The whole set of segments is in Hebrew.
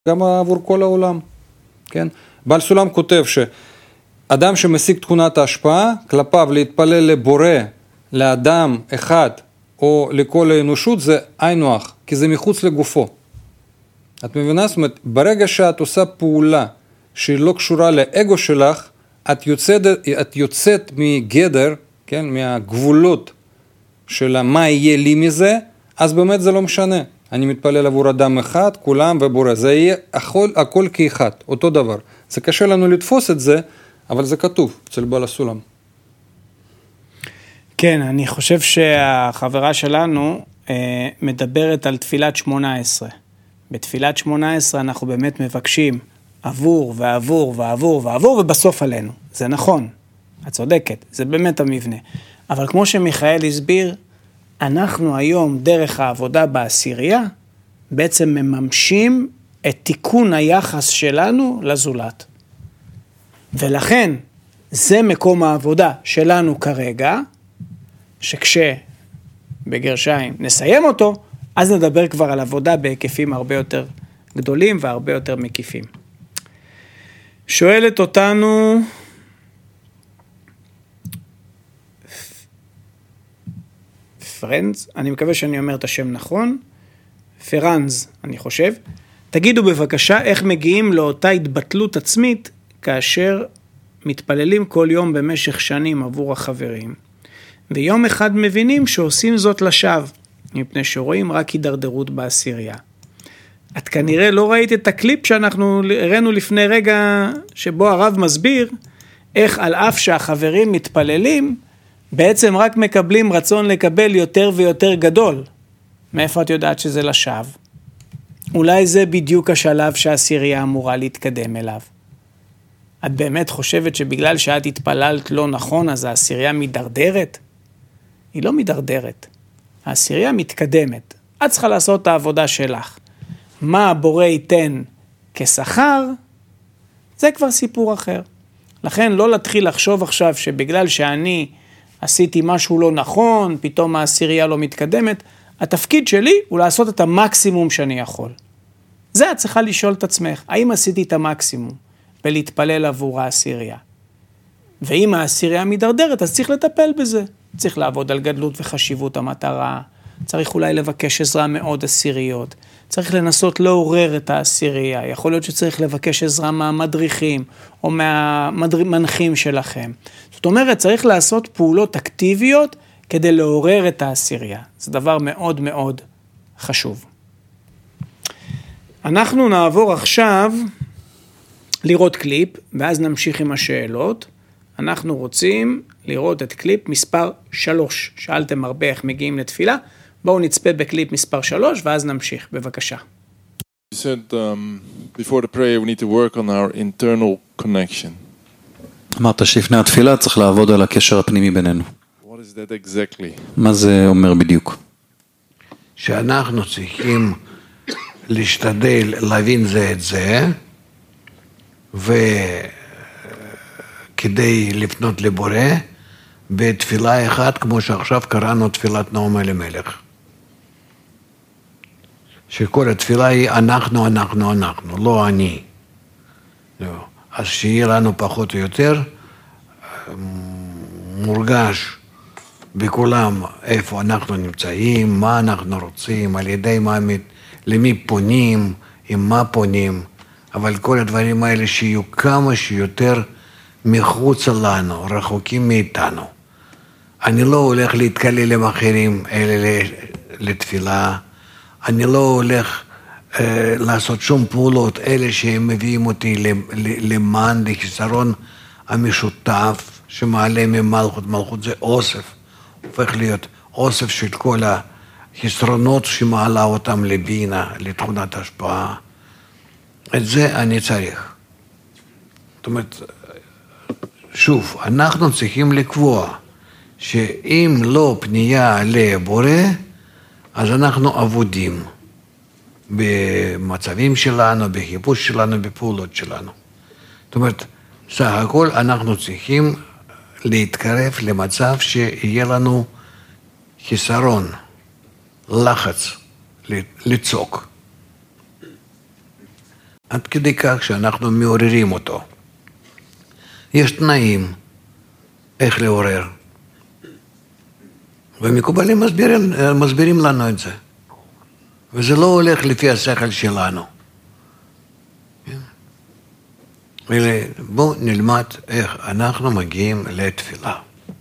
גם עבור כל העולם, כן? בעל סולם כותב שאדם שמשיג תכונת ההשפעה, כלפיו להתפלל לבורא, לאדם אחד או לכל האנושות, זה היינו הך, כי זה מחוץ לגופו. את מבינה? זאת אומרת, ברגע שאת עושה פעולה שהיא לא קשורה לאגו שלך, את יוצאת מגדר, כן? מהגבולות של מה יהיה לי מזה, אז באמת זה לא משנה. אני מתפלל עבור אדם אחד, כולם ובורא. זה יהיה הכל כאחד, אותו דבר. זה קשה לנו לתפוס את זה, אבל זה כתוב אצל בעל הסולם. כן, אני חושב שהחברה שלנו מדברת על תפילת 18. בתפילת 18 אנחנו באמת מבקשים עבור ועבור ועבור ועבור ובסוף עלינו. זה נכון, את צודקת, זה באמת המבנה. אבל כמו שמיכאל הסביר, אנחנו היום דרך העבודה בעשירייה, בעצם מממשים את תיקון היחס שלנו לזולת. ולכן, זה מקום העבודה שלנו כרגע, בגרשיים נסיים אותו, אז נדבר כבר על עבודה בהיקפים הרבה יותר גדולים והרבה יותר מקיפים. שואלת אותנו פרנז, אני מקווה שאני אומר את השם נכון, פרנז, אני חושב. תגידו בבקשה איך מגיעים לאותה התבטלות עצמית כאשר מתפללים כל יום במשך שנים עבור החברים. ויום אחד מבינים שעושים זאת לשווא, מפני שרואים רק הידרדרות בעשירייה. את כנראה לא ראית את הקליפ שאנחנו הראינו לפני רגע, שבו הרב מסביר איך על אף שהחברים מתפללים, בעצם רק מקבלים רצון לקבל יותר ויותר גדול. מאיפה את יודעת שזה לשווא? אולי זה בדיוק השלב שהעשירייה אמורה להתקדם אליו. את באמת חושבת שבגלל שאת התפללת לא נכון, אז העשירייה מדרדרת? היא לא מדרדרת. העשירייה מתקדמת. את צריכה לעשות את העבודה שלך. מה הבורא ייתן כשכר, זה כבר סיפור אחר. לכן לא להתחיל לחשוב עכשיו שבגלל שאני עשיתי משהו לא נכון, פתאום העשירייה לא מתקדמת, התפקיד שלי הוא לעשות את המקסימום שאני יכול. זה את צריכה לשאול את עצמך, האם עשיתי את המקסימום ולהתפלל עבור העשירייה? ואם העשירייה מדרדרת, אז צריך לטפל בזה. צריך לעבוד על גדלות וחשיבות המטרה, צריך אולי לבקש עזרה מאוד עשיריות, צריך לנסות לעורר את העשירייה, יכול להיות שצריך לבקש עזרה מהמדריכים או מהמנחים שלכם. זאת אומרת, צריך לעשות פעולות אקטיביות כדי לעורר את העשירייה. זה דבר מאוד מאוד חשוב. אנחנו נעבור עכשיו לראות קליפ, ואז נמשיך עם השאלות. אנחנו רוצים לראות את קליפ מספר 3. שאלתם הרבה איך מגיעים לתפילה. בואו נצפה בקליפ מספר 3, ואז נמשיך. בבקשה. You said before the prayer we need to work on our internal connection. אמרת שלפני התפילה צריך לעבוד על הקשר הפנימי בינינו. What is that exactly? מה זה אומר בדיוק? שאנחנו צריכים להשתדל להבין זה את זה, וכדי לפנות לבורא, בתפילה אחת, כמו שעכשיו קראנו תפילת נעם אלימלך. שכל התפילה היא אנחנו, אנחנו, אנחנו, לא אני. אז שיהיה לנו פחות או יותר מורגש בכולם איפה אנחנו נמצאים, מה אנחנו רוצים, על ידי מה, למי פונים, עם מה פונים, אבל כל הדברים האלה שיהיו כמה שיותר מחוץ לנו, רחוקים מאיתנו. אני לא הולך להתקלל עם אחרים אלה לתפילה, אני לא הולך לעשות שום פעולות, אלה שהם מביאים אותי למען, לחיסרון המשותף שמעלה ממלכות, מלכות זה אוסף, הופך להיות אוסף של כל החסרונות שמעלה אותם לבינה, לתכונת השפעה. את זה אני צריך. זאת אומרת, שוב, אנחנו צריכים לקבוע שאם לא פנייה לבורא, אז אנחנו עבודים במצבים שלנו, בחיפוש שלנו, בפעולות שלנו. זאת אומרת, סך הכל אנחנו צריכים להתקרב למצב שיהיה לנו חיסרון, לחץ, לצוק. עד כדי כך שאנחנו מעוררים אותו. יש תנאים איך לעורר. ומקובלים מסבירים לנו את זה. וזה לא הולך לפי השכל שלנו. בואו נלמד איך אנחנו מגיעים לתפילה.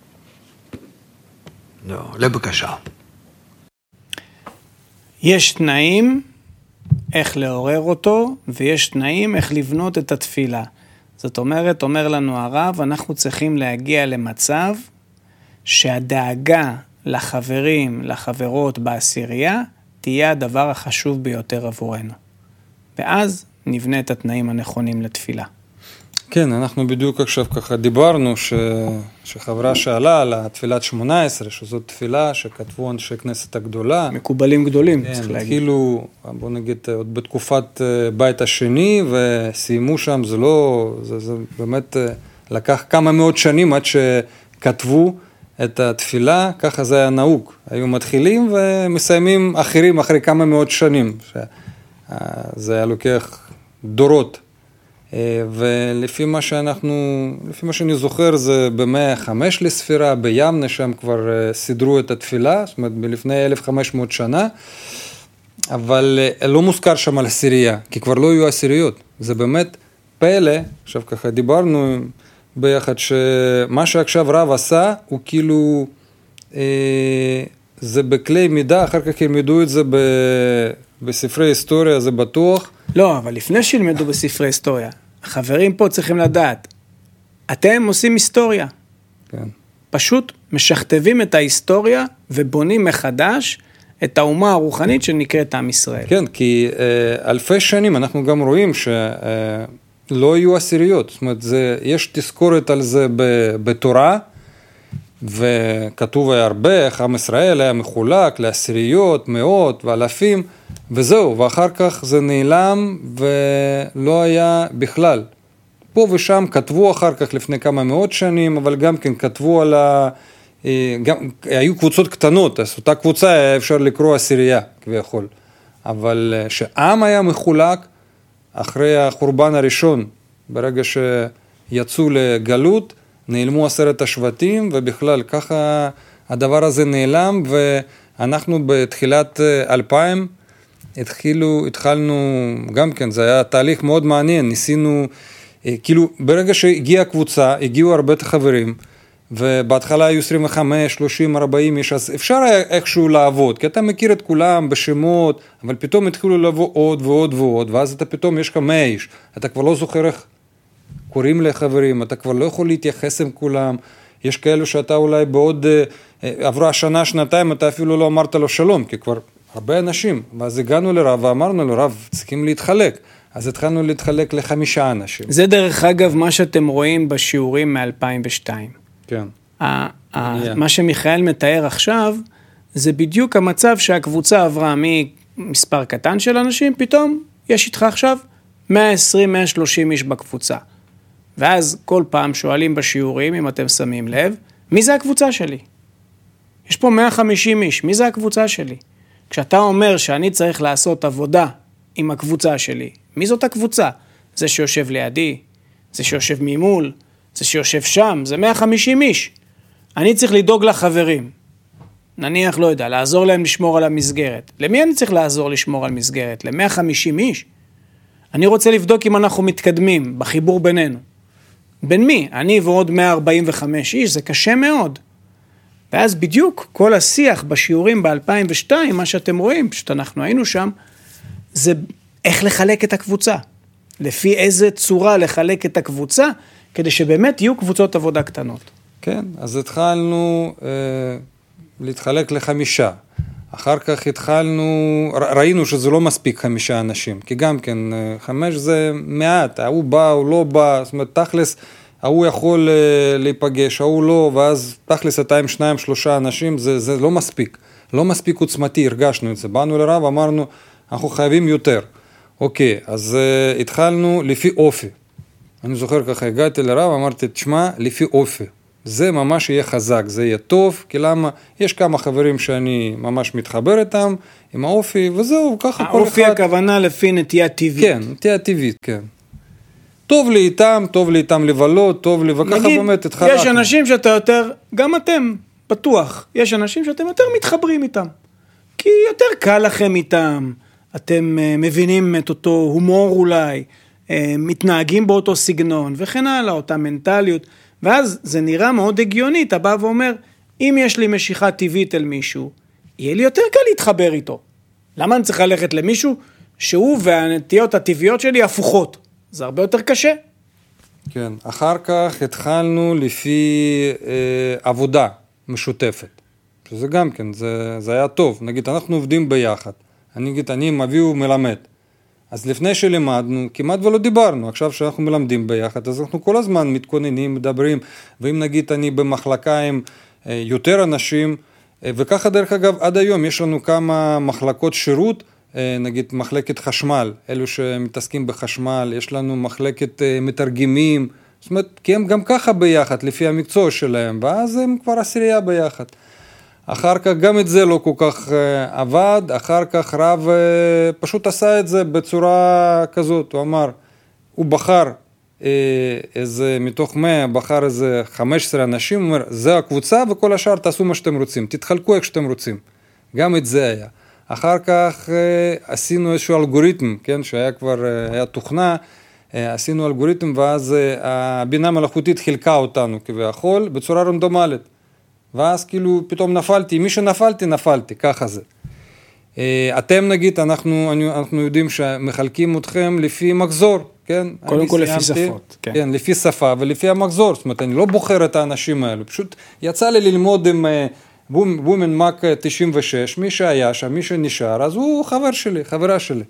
לבקשה. יש תנאים איך לעורר אותו, ויש תנאים איך לבנות את התפילה. זאת אומרת, אומר לנו הרב, אנחנו צריכים להגיע למצב שהדאגה לחברים, לחברות בעשירייה, תהיה הדבר החשוב ביותר עבורנו. ואז נבנה את התנאים הנכונים לתפילה. כן, אנחנו בדיוק עכשיו ככה דיברנו שחברה שאלה על התפילת 18, שזאת תפילה שכתבו אנשי כנסת הגדולה. מקובלים גדולים, כן, צריך להגיד. התחילו, בוא נגיד, עוד בתקופת בית השני, וסיימו שם, זה באמת לקח כמה מאות שנים עד שכתבו את התפילה, ככה זה היה נהוג. היו מתחילים ומסיימים אחרי כמה מאות שנים. זה היה לוקח דורות. ולפי מה שאני זוכר, זה במאה ה-5 לספירה, בימנה שם כבר סידרו את התפילה, זאת אומרת, לפני 1500 שנה, אבל לא מוזכר שם על עשירייה, כי כבר לא היו עשיריות. זה באמת פלא, עכשיו ככה דיברנו ביחד, שמה שעכשיו רב עשה, הוא כאילו, זה בכלי מידע, אחר כך ילמדו את זה בספרי היסטוריה, זה בטוח. לא, אבל לפני שילמדו בספרי היסטוריה, החברים פה צריכים לדעת, אתם עושים היסטוריה. כן. פשוט משכתבים את ההיסטוריה ובונים מחדש את האומה הרוחנית שנקראת עם ישראל. כן, כי אלפי שנים אנחנו גם רואים שלא יהיו עשיריות. זאת אומרת, יש תזכורת על זה בתורה, וכתוב היה הרבה, איך עם ישראל היה מחולק לעשיריות, מאות ואלפים, וזהו, ואחר כך זה נעלם ולא היה בכלל. פה ושם כתבו אחר כך לפני כמה מאות שנים, אבל גם כן כתבו על היו קבוצות קטנות, אז אותה קבוצה היה אפשר לקרוא עשירייה כביכול. אבל שעם היה מחולק אחרי החורבן הראשון, ברגע שיצאו לגלות, נעלמו 10 השבטים, ובכלל ככה הדבר הזה נעלם, ואנחנו בתחילת 2000 התחלנו, גם כן, זה היה תהליך מאוד מעניין, ניסינו, כאילו ברגע שהגיעה הקבוצה, הגיעו הרבה חברים, ובהתחלה היו 25, 30, 40 איש, אז אפשר היה איכשהו לעבוד, כי אתה מכיר את כולם בשמות, אבל פתאום התחילו לבוא עוד ועוד ועוד, ואז אתה פתאום יש לך 100 איש, אתה כבר לא זוכר איך קוראים לחברים, אתה כבר לא יכול להתייחס עם כולם, יש כאלו שאתה אולי בעוד, עברה שנה, שנתיים, אתה אפילו לא אמרת לו שלום, כי כבר הרבה אנשים, ואז הגענו לרב ואמרנו לו, רב, צריכים להתחלק, אז התחלנו להתחלק ל5 אנשים. זה דרך אגב מה שאתם רואים בשיעורים מ-2002. כן. מה שמיכאל מתאר עכשיו, זה בדיוק המצב שהקבוצה עברה ממספר קטן של אנשים, פתאום יש איתך עכשיו 120, 130 איש בקבוצה. ואז כל פעם שואלים בשיעורים, אם אתם שמים לב, מי זה הקבוצה שלי? יש פה 150 איש, מי זה הקבוצה שלי? כשאתה אומר שאני צריך לעשות עבודה עם הקבוצה שלי, מי זאת הקבוצה? זה שיושב לידי, זה שיושב ממול, זה שיושב שם, זה 150 איש. אני צריך לדאוג לחברים. נניח, לא יודע, לעזור להם לשמור על המסגרת. למי אני צריך לעזור לשמור על מסגרת? ל-150 איש? אני רוצה לבדוק אם אנחנו מתקדמים בחיבור בינינו. בין מי? אני ועוד 145 איש, זה קשה מאוד. ואז בדיוק כל השיח בשיעורים ב-2002, מה שאתם רואים, פשוט אנחנו היינו שם, זה איך לחלק את הקבוצה. לפי איזה צורה לחלק את הקבוצה, כדי שבאמת יהיו קבוצות עבודה קטנות. כן, אז התחלנו להתחלק ל5. אחר כך ראינו שזה לא מספיק 5 אנשים, כי גם כן 5 זה מעט, הוא בא, הוא לא בא, זאת אומרת, תכלס, הוא יכול להיפגש, הוא לא, ואז תכלס אתה עם 2-3 אנשים, זה לא מספיק, לא מספיק עוצמתי, הרגשנו את זה, באנו לרב, אמרנו, אנחנו חייבים יותר. אוקיי, אז התחלנו לפי אופי. אני זוכר ככה, הגעתי לרב, אמרתי, תשמע, לפי אופי. זה ממש יהיה חזק, זה יהיה טוב, כי למה? יש כמה חברים שאני ממש מתחבר איתם, עם האופי, וזהו, ככה כל אחד. האופי הכוונה לפי נטייה טבעית. כן, נטייה טבעית, כן. טוב לי איתם לבלות, טוב לי, וככה באמת התחלקנו. יש אנשים שאתה יותר, גם אתם, בטוח, יש אנשים שאתם יותר מתחברים איתם. כי יותר קל לכם איתם, אתם מבינים את אותו הומור אולי, מתנהגים באותו סגנון, וכן הלאה, אותה מנטליות, ואז זה נראה מאוד הגיוני, אתה בא ואומר, אם יש לי משיכה טבעית אל מישהו, יהיה לי יותר קל להתחבר איתו. למה אני צריך ללכת למישהו שהוא והנטיות הטבעיות שלי הפוכות? זה הרבה יותר קשה. כן, אחר כך התחלנו לפי עבודה משותפת. שזה גם כן, זה היה טוב. נגיד, אנחנו עובדים ביחד. אני מביא ומלמד. אז לפני שלמדנו, כמעט ולא דיברנו. עכשיו שאנחנו מלמדים ביחד, אז אנחנו כל הזמן מתכוננים, מדברים. ואם נגיד אני במחלקה עם יותר אנשים, וככה דרך אגב, עד היום יש לנו כמה מחלקות שירות, נגיד מחלקת חשמל, אלו שמתעסקים בחשמל, יש לנו מחלקת מתרגמים, זאת אומרת, כי הם גם ככה ביחד, לפי המקצוע שלהם, ואז הם כבר עשירייה ביחד. אחר כך גם את זה לא כל כך עבד, אחר כך רב פשוט עשה את זה בצורה כזאת, הוא אמר, הוא בחר איזה, מתוך 100, בחר איזה 15 אנשים, הוא אומר, זה הקבוצה וכל השאר תעשו מה שאתם רוצים, תתחלקו איך שאתם רוצים. גם את זה היה. אחר כך עשינו איזשהו אלגוריתם, כן, שהיה כבר, היה תוכנה, עשינו אלגוריתם ואז הבינה מלאכותית חילקה אותנו כביכול בצורה רנדומלית. ואז כאילו פתאום נפלתי, מי שנפלתי, ככה זה. אתם נגיד, אנחנו יודעים שמחלקים אתכם לפי מחזור, כן? קודם כל לפי שפות. כן, לפי שפה ולפי המחזור, זאת אומרת, אני לא בוחר את האנשים האלו, פשוט יצא לי ללמוד עם וומן מק 96, מי שהיה שם, מי שנשאר, אז הוא חברה שלי.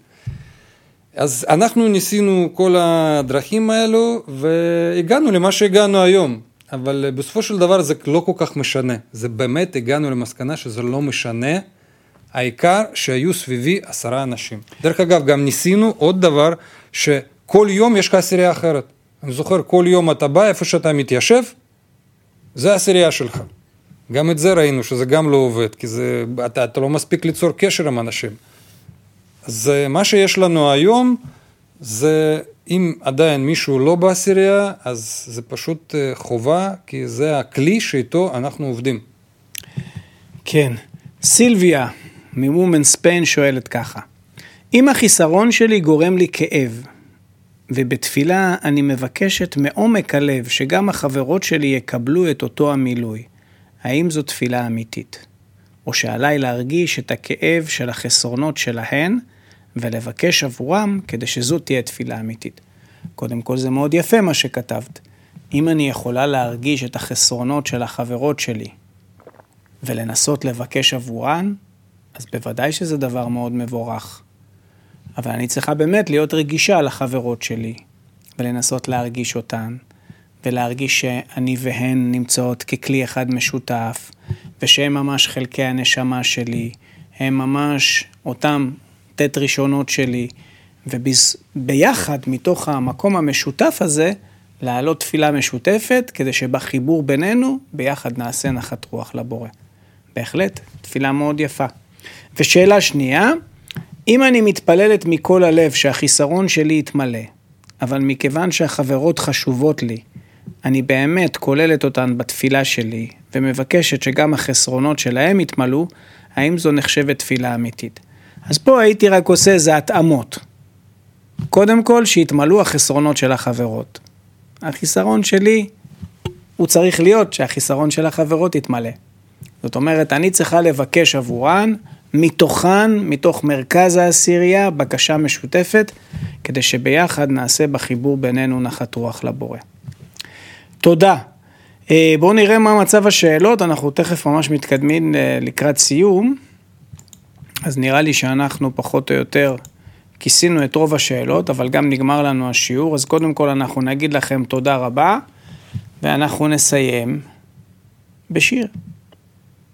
אז אנחנו ניסינו כל הדרכים האלו, והגענו למה שהגענו היום. אבל בסופו של דבר זה לא כל כך משנה. זה באמת הגענו למסקנה שזה לא משנה. העיקר שהיו סביבי 10 אנשים. דרך אגב, גם ניסינו עוד דבר, שכל יום יש לך עשירייה אחרת. אני זוכר, כל יום אתה בא, איפה שאתה מתיישב, זה העשירייה שלך. גם את זה ראינו, שזה גם לא עובד, כי אתה לא מספיק ליצור קשר עם אנשים. אז מה שיש לנו היום, זה אם עדיין מישהו לא בעשירייה, אז זה פשוט חובה, כי זה הכלי שאיתו אנחנו עובדים. כן. סילביה, מוומן ספיין, שואלת ככה. אם החיסרון שלי גורם לי כאב, ובתפילה אני מבקשת מעומק הלב שגם החברות שלי יקבלו את אותו המילוי, האם זו תפילה אמיתית? או שעליי להרגיש את הכאב של החסרונות שלהן, ולבקש עבורם כדי שזו תהיה תפילה אמיתית. קודם כל זה מאוד יפה מה שכתבת. אם אני יכולה להרגיש את החסרונות של החברות שלי, ולנסות לבקש עבורן, אז בוודאי שזה דבר מאוד מבורך. אבל אני צריכה באמת להיות רגישה לחברות שלי, ולנסות להרגיש אותן, ולהרגיש שאני והן נמצאות ככלי אחד משותף, ושהם ממש חלקי הנשמה שלי, הם ממש אותם תת ראשונות שלי, וביחד מתוך המקום המשותף הזה, לעלות תפילה משותפת, כדי שבחיבור בינינו, ביחד נעשה נחת רוח לבורא. בהחלט, תפילה מאוד יפה. ושאלה שנייה, אם אני מתפללת מכל הלב שהחיסרון שלי יתמלא, אבל מכיוון שהחברות חשובות לי, אני באמת כוללת אותן בתפילה שלי, ומבקשת שגם החסרונות שלהם יתמלאו, האם זו נחשבת תפילה אמיתית? אז פה הייתי רק עושה איזה התאמות. קודם כל, שיתמלאו החסרונות של החברות. החיסרון שלי, הוא צריך להיות שהחיסרון של החברות יתמלא. זאת אומרת, אני צריכה לבקש עבורן, מתוכן, מתוך מרכז העשירייה, בקשה משותפת, כדי שביחד נעשה בחיבור בינינו נחת רוח לבורא. תודה. בואו נראה מה מצב השאלות, אנחנו תכף ממש מתקדמים לקראת סיום, אז נראה לי שאנחנו פחות או יותר כיסינו את רוב השאלות, אבל גם נגמר לנו השיעור, אז קודם כל אנחנו נגיד לכם תודה רבה, ואנחנו נסיים בשיר.